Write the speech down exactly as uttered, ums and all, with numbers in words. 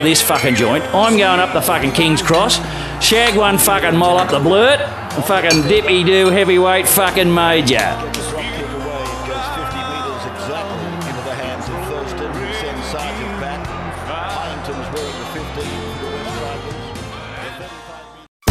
this fucking joint. I'm going up the fucking King's Cross. Shag one fucking moll up the blurt. And fucking dippy do heavyweight fucking major. Gets one kick away. It goes fifty metres exactly into the hands of Thurston, who sends Sargent back. Hyington's wearing the fifteen.